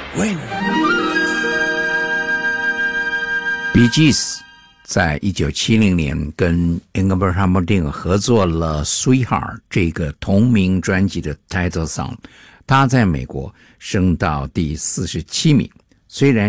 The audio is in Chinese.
Bee Gees 在1970年跟 Ingrid Hamilton 合作了 Sweetheart 这个同名专辑的 title song， 它在美国升到第47名。虽然